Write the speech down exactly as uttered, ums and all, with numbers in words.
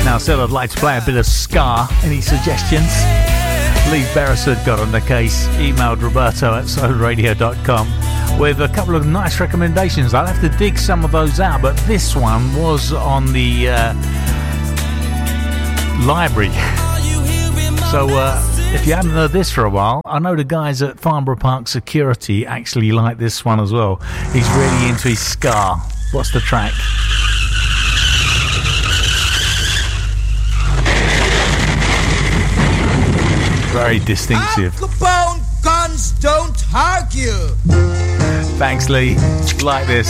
email said I'd like to play a bit of ska. Any suggestions? Lee Beresford got on the case, emailed Roberto at soul radio dot com with a couple of nice recommendations. I'll have to dig some of those out, but this one was on the uh, library. So uh, if you haven't heard this for a while, I know the guys at Farnborough Park Security actually like this one as well. He's really into his ska. What's the track? Very distinctive. Al Capone guns don't argue. Thanks, Lee. Like this.